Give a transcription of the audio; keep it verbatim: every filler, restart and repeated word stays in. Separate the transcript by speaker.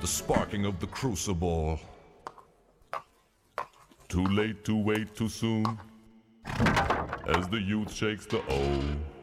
Speaker 1: the sparking of the crucible. Too late to wait too soon, as the youth shakes the O.